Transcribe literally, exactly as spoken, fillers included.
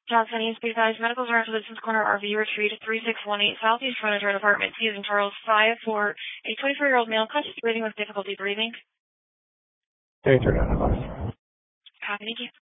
Johnson East Beesides Medical Center for Citizens Corner R V Retreat at three six one eight Southeast Furniture Apartment C in Charles five for a twenty-four-year-old male conscious breathing with difficulty breathing. Hey, turn on the bus. Copy, thank you.